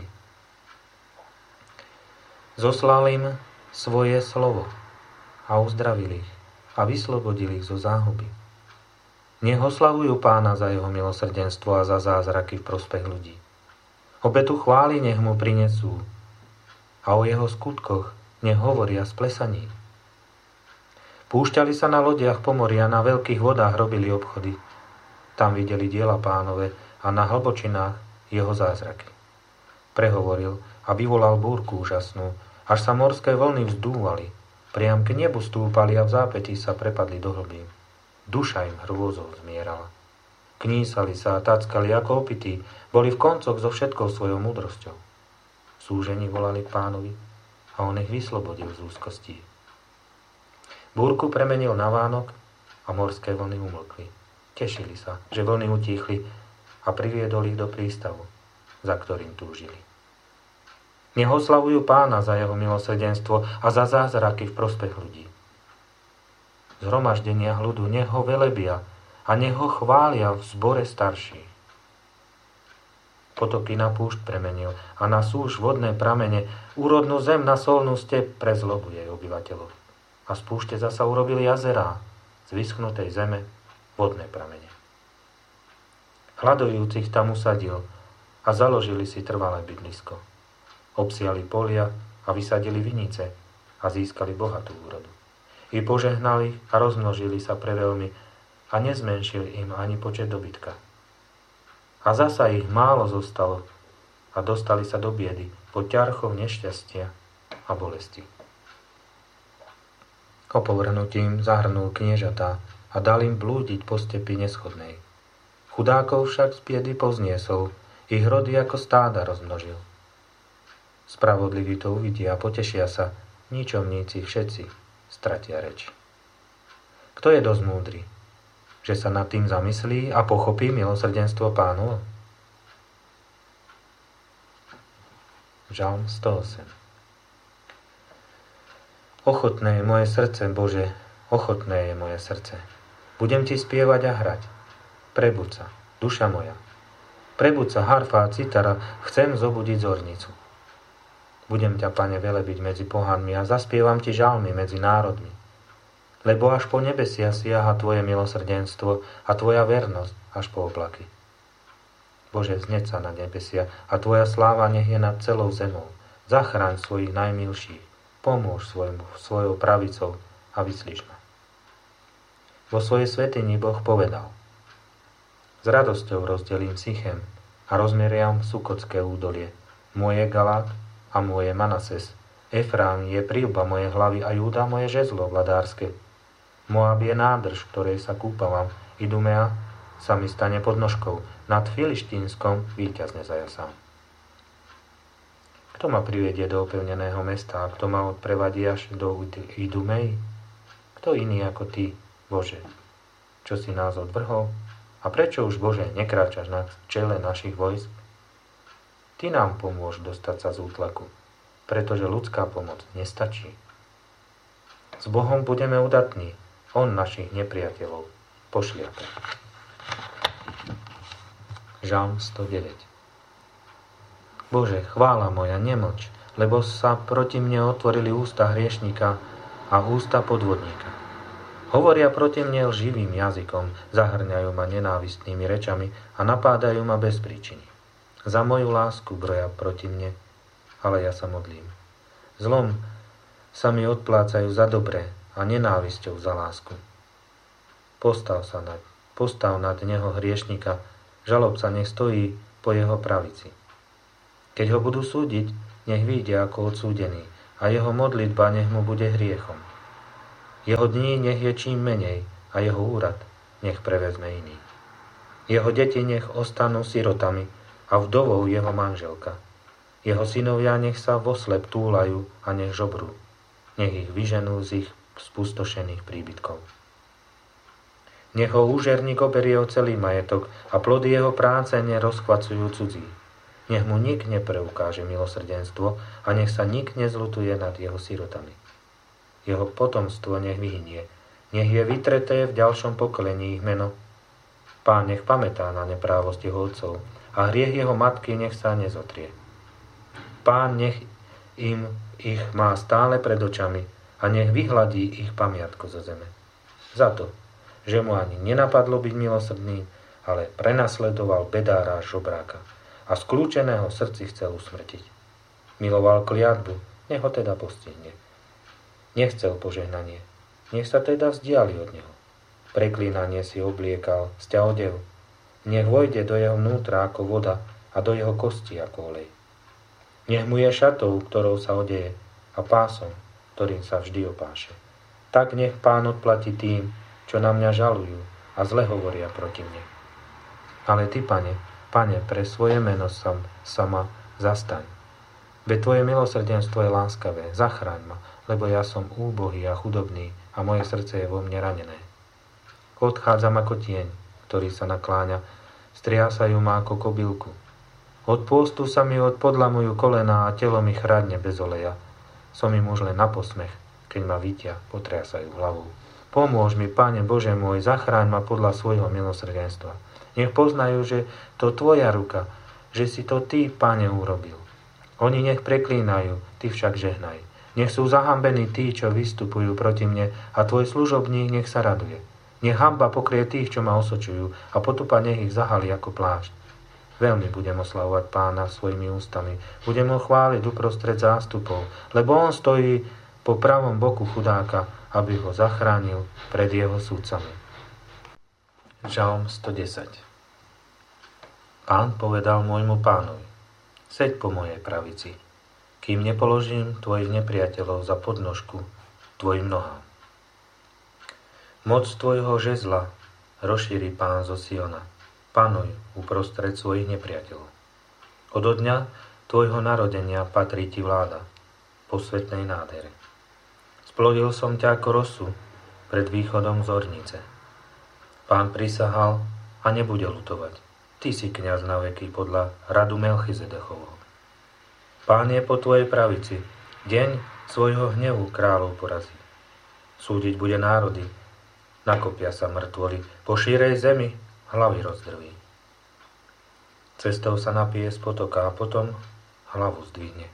Zoslal im svoje slovo a uzdravil ich a vyslobodil ich zo záhuby. Nech oslavujú Pána za jeho milosrdenstvo a za zázraky v prospech ľudí. Obetu chvály nech mu prinesú a o jeho skutkoch nech hovoria s plesaním. Púšťali sa na lodiach po mori a na veľkých vodách robili obchody. Tam videli diela Pánove a na hlbočinách jeho zázraky. Prehovoril a vyvolal búrku úžasnú, až sa morské vlny vzdúvali, priam k nebu stúpali a v zápätí sa prepadli do hlbín. Duša im hrôzou zmierala. Knísali sa a tackali ako opití, boli v koncoch so všetkou svojou múdrosťou. Súžení volali k Pánovi a on ich vyslobodil z úzkostí. Búrku premenil na vánok a morské vlny umlkli. Tešili sa, že vlny utíchli a priviedol ich do prístavu, za ktorým túžili. Nech oslavujú Pána za jeho milosrdenstvo a za zázraky v prospech ľudí. Zhromaždenia ľudu nech ho velebia a nech ho chvália v zbore starších. Potoky na púšť premenil a na súš vodné pramene, úrodnú zem na solnú step pre zlobu jej obyvateľov. A z púšte zasa urobili jazerá, z vyschnutej zeme vodné pramene. Hladujúcich tam usadil a založili si trvalé bydlisko. Obsiali polia a vysadili vinice a získali bohatú úrodu. I požehnali a rozmnožili sa preveľmi a nezmenšil im ani počet dobytka. A zasa ich málo zostalo a dostali sa do biedy pod ťarchou nešťastia a bolesti. Opovrhnutím zahrnul kniežatá a dal im blúdiť po stepi neschodnej. Chudákov však z biedy pozniesol, ich rody ako stáda rozmnožil. Spravodliví to uvidia a potešia sa, ničomníci všetci stratia reč. Kto je dosť múdry, že sa nad tým zamyslí a pochopí milosrdenstvo Pánovo? Žalm 108. Ochotné je moje srdce, Bože, ochotné je moje srdce. Budem ti spievať a hrať. Prebuď sa, duša moja. Prebuď sa, harfa a citara, chcem zobudiť zornicu. Budem ťa, Pane, velebiť medzi pohanmi a zaspievam ti žalmy medzi národmi. Lebo až po nebesia siaha tvoje milosrdenstvo a tvoja vernosť až po oblaky. Bože, vzneď sa na nebesia a tvoja sláva nech je nad celou zemou. Zachráň svojich najmilších. Pomôž svojou pravicou a vyslíš ma. Vo svojej svätyni Boh povedal: S radosťou rozdelím Sichem a rozmeriam Sukotské údolie. Moje Galát a moje Manases. Efrám je príľba moje hlavy a Júda moje žezlo vladárske. Moab je nádrž, ktorej sa kúpavam. Idumea sa mi stane podnožkou. Nad Filištínskom víťazne zajasám. Kto ma privedie do opevneného mesta a kto ma odprevadí až do Idumei? Kto iný ako ty, Bože, čo si nás odvrhol? A prečo už, Bože, nekráčaš na čele našich vojsk? Ty nám pomôž dostať sa z útlaku, pretože ľudská pomoc nestačí. S Bohom budeme udatní, on našich nepriateľov pošliape. Žalm 109. Bože, chvála moja, nemlč, lebo sa proti mne otvorili ústa hriešnika a ústa podvodníka. Hovoria proti mne lživým jazykom, zahrňajú ma nenávistnými rečami a napádajú ma bez príčiny. Za moju lásku broja proti mne, ale ja sa modlím. Zlom sa mi odplácajú za dobré a nenávisťou za lásku. Postav nad neho hriešnika, žalobca nech stojí po jeho pravici. Keď ho budú súdiť, nech vyjde ako odsúdený a jeho modlitba nech mu bude hriechom. Jeho dní nech je čím menej a jeho úrad nech prevezme iný. Jeho deti nech ostanú sirotami a vdovou jeho manželka. Jeho synovia nech sa voslep túlajú a nech žobrú. Nech ich vyženú z ich spustošených príbytkov. Nech ho úžerník oberie o celý majetok a plody jeho práce nerozchvacujú cudzí. Nech mu nik nepreukáže milosrdenstvo a nech sa nik nezľutuje nad jeho sirotami. Jeho potomstvo nech vyhynie. Nech je vytreté v ďalšom pokolení ich meno. Pán nech pamätá na neprávosť jeho otcov a hriech jeho matky nech sa nezotrie. Pán nech im ich má stále pred očami a nech vyhladí ich pamiatko zo zeme. Za to, že mu ani nenapadlo byť milosrdný, ale prenasledoval bedára a žobráka a skľúčeného srdci chcel usmrtiť. Miloval kliatbu, nech ho teda postihne. Nechcel požehnanie, nech sa teda vzdiali od neho. Preklínanie si obliekal, sťa odev. Nech vojde do jeho vnútra ako voda a do jeho kosti ako olej. Nech mu je šatou, ktorou sa odeje, a pásom, ktorým sa vždy opáše. Tak nech Pán odplatí tým, čo na mňa žalujú a zle hovoria proti mne. Ale ty, Pane, pre svoje meno sama zastaň. Veď tvoje milosrdenstvo je láskavé, zachráň ma, lebo ja som úbohý a chudobný a moje srdce je vo mne ranené. Odchádzam ako tieň, ktorý sa nakláňa, striasajú ma ako kobylku. Od pôstu sa mi podlamujú kolená a telo mi chradne bez oleja. Som im už len na posmech, keď ma vidia, potriasajú hlavou. Pomôž mi, Pane Bože môj, zachráň ma podľa svojho milosrdenstva. Nech poznajú, že to tvoja ruka, že si to ty, Pane, urobil. Oni nech preklínajú, ty však žehnaj. Nech sú zahambení tí, čo vystupujú proti mne, a tvoj služobník nech sa raduje. Nech hanba pokrie tých, čo ma osočujú, a potupa nech ich zahalí ako plášť. Veľmi budem oslavovať Pána svojimi ústami. Budem ho chváliť uprostred zástupov, lebo on stojí po pravom boku chudáka, aby ho zachránil pred jeho súdcami. Žalm 110. Pán povedal môjmu Pánovi: seď po mojej pravici, kým nepoložím tvojich nepriateľov za podnožku tvojim nohám. Moc tvojho žezla rozšíri Pán zo Siona. Panuj uprostred svojich nepriateľov. Odo dňa tvojho narodenia patrí ti vláda po svetnej nádhere. Splodil som ťa ako rosu pred východom z ornice. Pán prisahal a nebude ľutovať. Ty si kňaz na veky podľa radu Melchizedechovho. Pán je po tvojej pravici. Deň svojho hnevu kráľov porazí. Súdiť bude národy. Nakopia sa mŕtvoli. Po šírej zemi hlavy rozdrví. Cestou sa napije z potoka a potom hlavu zdvihne.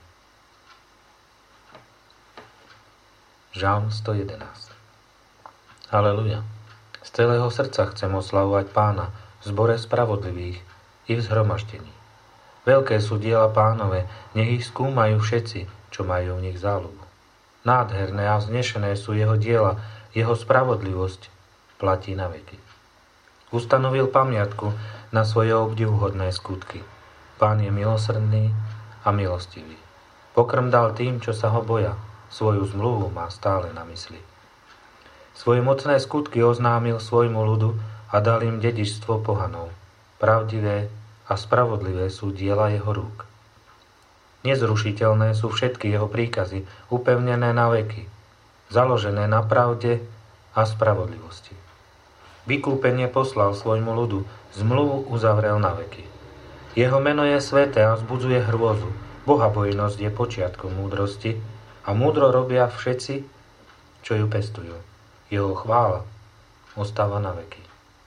Žalm 111. Haleluja. Z celého srdca chcem oslavovať Pána v zbore spravodlivých i v zhromaždení. Veľké sú diela Pánove, nech ich skúmajú všetci, čo majú v nich záľubu. Nádherné a vznešené sú jeho diela, jeho spravodlivosť platí na veky. Ustanovil pamiatku na svoje obdivuhodné skutky. Pán je milosrdný a milostivý. Pokrm dal tým, čo sa ho boja. Svoju zmluvu má stále na mysli. Svoje mocné skutky oznámil svojmu ľudu a dal im dedičstvo pohanov. Pravdivé a spravodlivé sú diela jeho rúk. Nezrušiteľné sú všetky jeho príkazy, upevnené na veky, založené na pravde a spravodlivosti. Vykúpenie poslal svojmu ľudu, zmluvu uzavrel na veky. Jeho meno je sväté a vzbudzuje hrôzu. Bohabojnosť je počiatkom múdrosti a múdro robia všetci, čo ju pestujú. Jeho chvála ostáva na veky.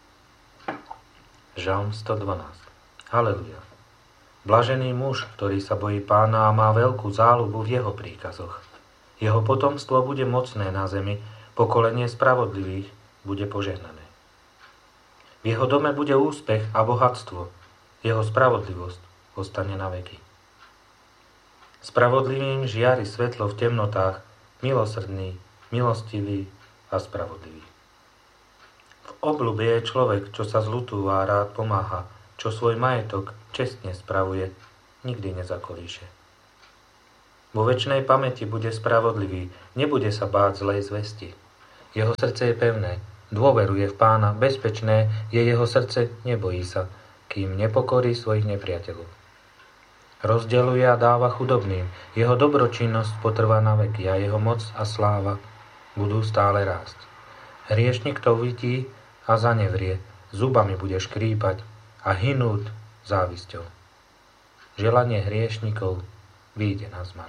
Žalm 112. Haleluja. Blažený muž, ktorý sa bojí Pána a má veľkú záľubu v jeho príkazoch. Jeho potomstvo bude mocné na zemi, pokolenie spravodlivých bude požehnané. V jeho dome bude úspech a bohatstvo, jeho spravodlivosť ostane na veky. Spravodlivým žiari svetlo v temnotách, milosrdný, milostivý a spravodlivý. V Obľúbe je človek, čo sa zľutúva a rád pomáha, čo svoj majetok čestne spravuje, nikdy nezakolíše. Vo večnej pamäti bude spravodlivý, nebude sa báť zlej zvesti. Jeho srdce je pevné, dôveruje v Pána, bezpečné je jeho srdce, nebojí sa, kým nepokorí svojich nepriateľov. Rozdeľuje a dáva chudobným, jeho dobročinnosť potrvá na veky a jeho moc a sláva budú stále rásť. Hriešnik to uvidí a zanevrie, zubami bude škrípať a hynúť závisťou. Želanie hriešnikov vyjde na zmar.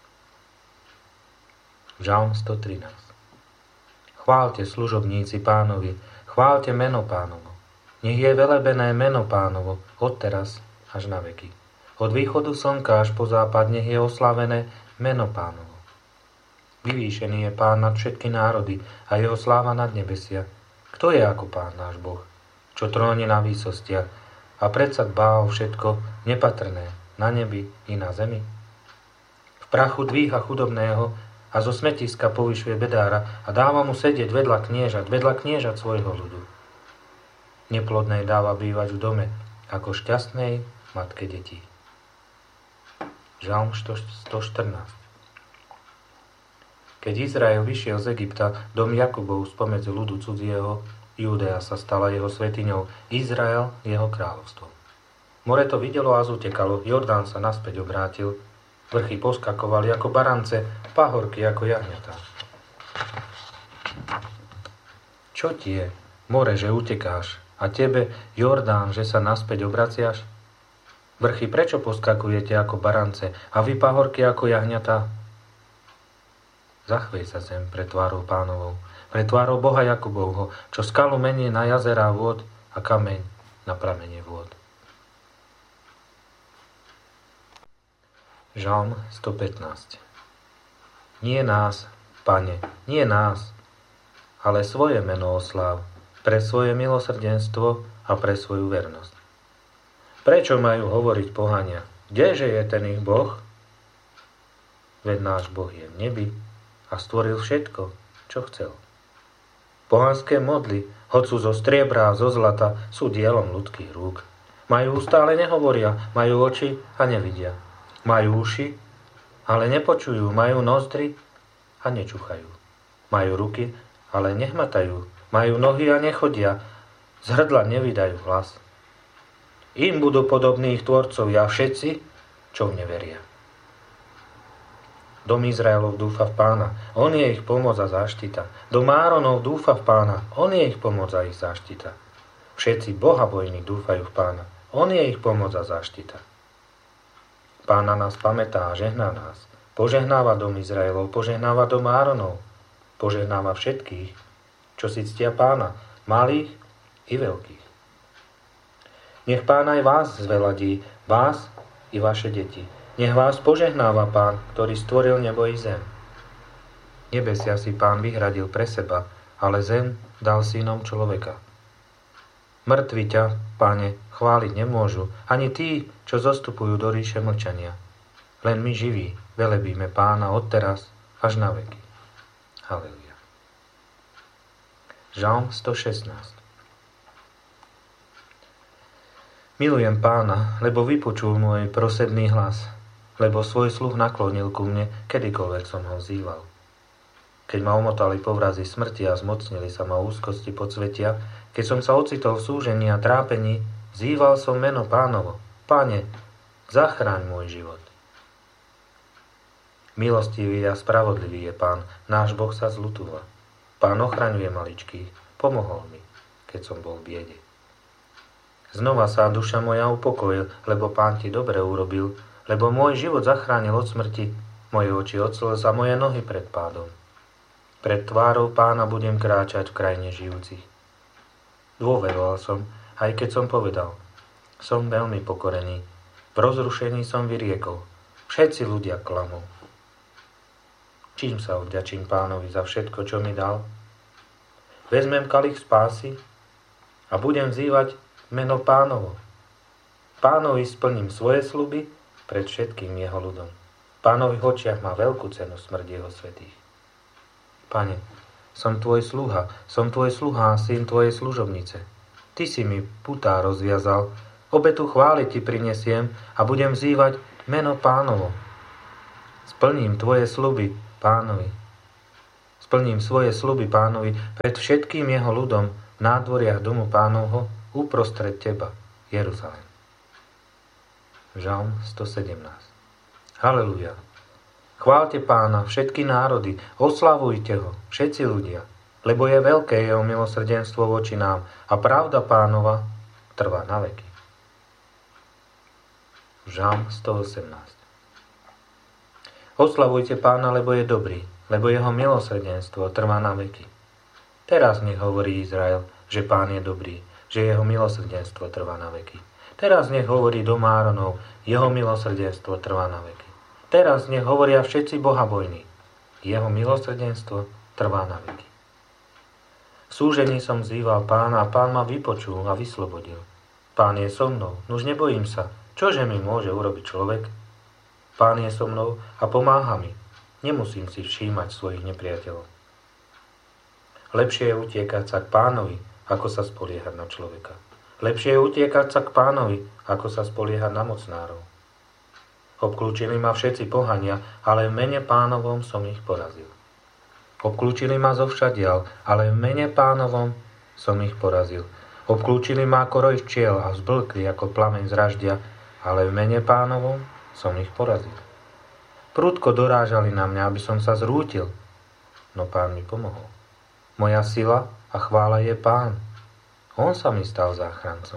Žalm 113. Chváľte služobníci Pánovi, chváľte meno Pánovo. Nech je velebené meno Pánovo od teraz až na veky. Od východu slnka až po západ nech je oslavené meno Pánovo. Vyvýšený je Pán nad všetky národy a jeho sláva nad nebesia. Kto je ako Pán náš Boh, čo tróni na výsostiach a predsa dbá o všetko nepatrné na nebi i na zemi? V prachu dvíha chudobného a zo smetiska povyšuje bedára a dáva mu sedieť vedľa kniežat svojho ľudu. Neplodnej dáva bývať v dome, ako šťastnej matke detí. Žalm 114. Keď Izrael vyšiel z Egypta, dom Jakubov spomedzi ľudu cudzieho, Judea sa stala jeho svetiňou, Izrael jeho kráľovstvom. More to videlo a zutekalo, Jordán sa naspäť obrátil, vrchy poskakovali ako barance, pahorky ako jahňatá. Čo ti je, more, že utekáš, a tebe, Jordán, že sa naspäť obraciaš? Vrchy, prečo poskakujete ako barance, a vy pahorky ako jahňatá? Zachvej sa zem pred tvárou Pánovou, pred tvárou Boha Jakubovho, čo skalu mení na jazerá vôd a kameň na pramene vôd. Žalm 115. Nie nás, Pane, nie nás, ale svoje meno osláv, pre svoje milosrdenstvo a pre svoju vernosť. Prečo majú hovoriť pohania? Kdeže je ten ich Boh? Veď náš Boh je v nebi a stvoril všetko, čo chcel. Pohanské modly, hoď sú zo striebra a zo zlata, sú dielom ľudských rúk. Majú ústa, ale nehovoria, majú oči a nevidia. Majú uši, ale nepočujú, majú nozdry a nečuchajú. Majú ruky, ale nehmatajú, majú nohy a nechodia, z hrdla nevydajú hlas. Im budú podobní ich tvorcovia všetci, čo v neveria. Dom Izraelov dúfa v Pána, on je ich pomoc a záštita. Dom Áronov dúfa v Pána, on je ich pomoc a ich záštita. Všetci bohabojní dúfajú v Pána, on je ich pomoc a záštita. Pán na nás pamätá a žehná nás. Požehnáva dom Izraelov, požehnáva dom Áronov, požehnáva všetkých, čo si ctia Pána, malých i veľkých. Nech Pán aj vás zveladí, vás i vaše deti. Nech vás požehnáva Pán, ktorý stvoril nebo i zem. Nebesia si Pán vyhradil pre seba, ale zem dal synom človeka. Mŕtvi ťa, Pane, chváliť nemôžu, ani tí, čo zostupujú do ríše mlčania. Len my živí velebíme Pána od teraz až na veky. Halelujá. Žalm 116. Milujem Pána, lebo vypočul môj prosebný hlas, lebo svoj sluch naklonil ku mne, kedykoľvek som ho vzýval. Keď ma omotali povrazy smrti a zmocnili sa ma úzkosti podsvetia, keď som sa ocitol v súžení a trápení, vzýval som meno Pánovo. Pane, zachráň môj život. Milostivý a spravodlivý je Pán, náš Boh sa zľutúva. Pán ochraňuje maličkých, pomohol mi, keď som bol v biede. Znova sa duša moja upokojil, lebo Pán ti dobre urobil, lebo môj život zachránil od smrti, moje oči od slz a moje nohy pred pádom. Pred tvárou Pána budem kráčať v krajine žijúcich. Dôveroval som, aj keď som povedal, som veľmi pokorený, v rozrušení som vyriekol, všetci ľudia klamú. Čím sa odďačím Pánovi za všetko, čo mi dal? Vezmem kalich spásy a budem vzývať meno Pánovo. Pánovi splním svoje sľuby pred všetkým jeho ľudom. Pánovi v očiach má veľkú cenu smrť jeho svätých. Pane, som tvoj sluha a syn tvojej služobnice. Ty si mi putá rozviazal, obetu chvály ti prinesiem a budem vzývať meno Pánovo. Splním svoje sľuby Pánovi pred všetkým jeho ľudom v nádvoriach domu Pánovho uprostred teba, Jeruzalém. Žalm 117. Haleluja. Chváľte Pána, všetky národy, oslavujte ho, všetci ľudia, lebo je veľké jeho milosrdenstvo voči nám a pravda Pánova trvá na veky. Žalm 118. Oslavujte Pána, lebo je dobrý, lebo jeho milosrdenstvo trvá na veky. Teraz nech hovorí Izrael, že Pán je dobrý, že jeho milosrdenstvo trvá na veky. Teraz nech hovorí dom Áronov, jeho milosrdenstvo trvá na veky. Teraz nech hovoria všetci bohabojní, jeho milosrdenstvo trvá na veky. V súžení som vzýval Pána a Pán ma vypočul a vyslobodil. Pán je so mnou, nuž nebojím sa, čože mi môže urobiť človek? Pán je so mnou a pomáha mi, nemusím si všímať svojich nepriateľov. Lepšie je utiekať sa k Pánovi, ako sa spoliehať na človeka. Lepšie je utiekať sa k Pánovi, ako sa spoliehať na mocnárov. Obklúčili ma všetci pohania, ale v mene Pánovom som ich porazil. Obklúčili ma zovšadiaľ, ale v mene Pánovom som ich porazil. Obklúčili ma ako roj včiel a vzblkli ako plameň z raždia, ale v mene Pánovom som ich porazil. Prudko dorážali na mňa, aby som sa zrútil, no Pán mi pomohol. Moja sila a chvála je Pán. On sa mi stal záchrancom.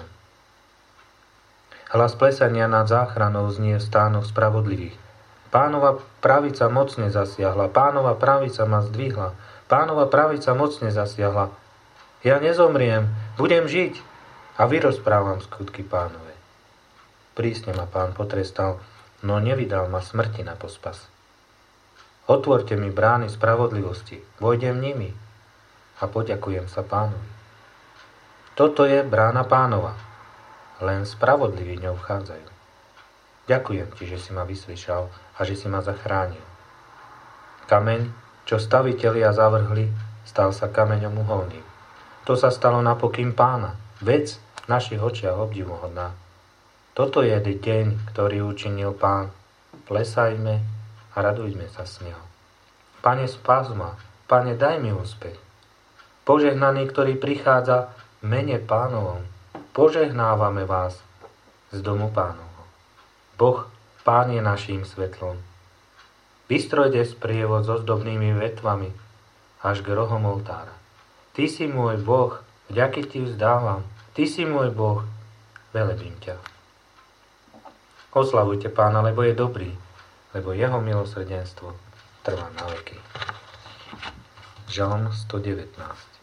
Hlas plesania nad záchranou znie v stánoch spravodlivých. Pánova pravica mocne zasiahla, Pánova pravica ma zdvihla, Pánova pravica mocne zasiahla. Ja nezomriem, budem žiť a vyrozprávam skutky Pánove. Prísne ma Pán potrestal, no nevydal ma smrti na pospas. Otvorte mi brány spravodlivosti, vojdem nimi a poďakujem sa Pánovi. Toto je brána Pánova, len spravodliví ňou vchádzajú. Ďakujem ti, že si ma vyslyšal a že si ma zachránil. Kameň, čo stavitelia zavrhli, stal sa kameňom uholným. To sa stalo na pokyn Pána, vec v našich očiach obdivuhodná. Toto je deň, ktorý učinil Pán. Plesajme a radujme sa s neho. Pane, spás ma, Pane, daj mi úspech. Požehnaný, ktorý prichádza v mene Pánovom, požehnávame vás z domu Pánovho. Boh, Pán je naším svetlom. Vystrojte sprievod so zdobnými vetvami až k rohom oltára. Ty si môj Boh, vďaky ti vzdávam. Ty si môj Boh, velebím ťa. Oslavujte Pána, lebo je dobrý, lebo jeho milosrdenstvo trvá na veky. Žalm 119.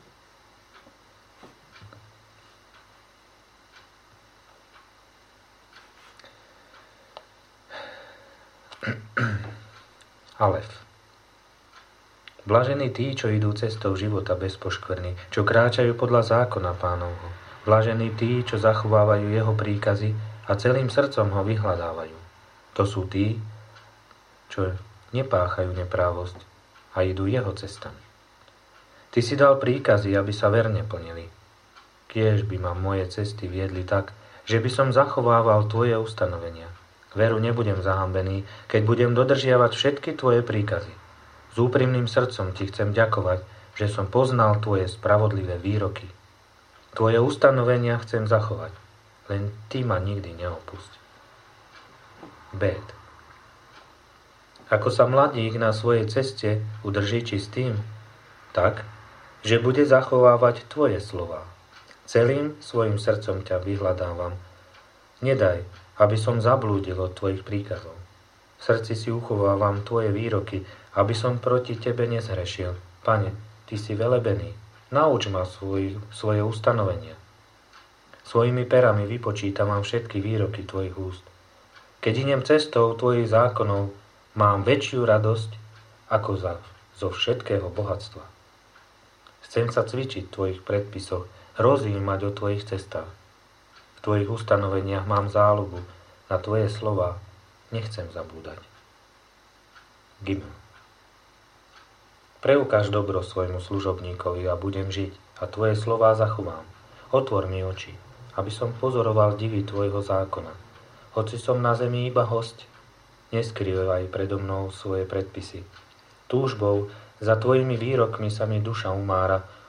Alef. Blažení tí, čo idú cestou života bez poškvrny, čo kráčajú podľa zákona Pánovho. Blažení tí, čo zachovávajú jeho príkazy a celým srdcom ho vyhľadávajú. To sú tí, čo nepáchajú neprávosť a idú jeho cestami. Ty si dal príkazy, aby sa verne plnili. Kiež by ma moje cesty viedli tak, že by som zachovával tvoje ustanovenia. Veru nebudem zahambený, keď budem dodržiavať všetky tvoje príkazy. S úprimným srdcom ti chcem ďakovať, že som poznal tvoje spravodlivé výroky. Tvoje ustanovenia chcem zachovať, len ty ma nikdy neopusť. Bét. Ako sa mladík na svojej ceste udrží čistým, tak, že bude zachovávať tvoje slová. Celým svojim srdcom ťa vyhľadávam. Nedaj, aby som zablúdil od tvojich príkazov. V srdci si uchovávam tvoje výroky, aby som proti tebe nezhrešil. Pane, ty si velebený, nauč ma svoje ustanovenia. Svojimi perami vypočítam vám všetky výroky tvojich úst. Keď idem cestou tvojich zákonov, mám väčšiu radosť ako zo všetkého bohatstva. Chcem sa cvičiť v tvojich predpisoch, rozjímať o tvojich cestách. V tvojich ustanoveniach mám záľubu, na tvoje slová nechcem zabúdať. Gimel. Preukáž dobro svojmu služobníkovi a budem žiť a tvoje slová zachovám. Otvor mi oči, aby som pozoroval divy tvojho zákona. Hoci som na zemi iba hosť, neskrývaj predo mnou svoje predpisy. Túžbou za tvojimi výrokmi sa mi duša umára